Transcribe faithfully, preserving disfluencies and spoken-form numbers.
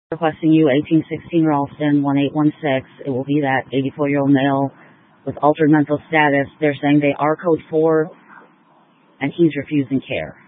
Requesting you, eighteen sixteen Ralston, one eight one six. It will be that eighty-four-year-old male with altered mental status. They're saying they are code four, and he's refusing care.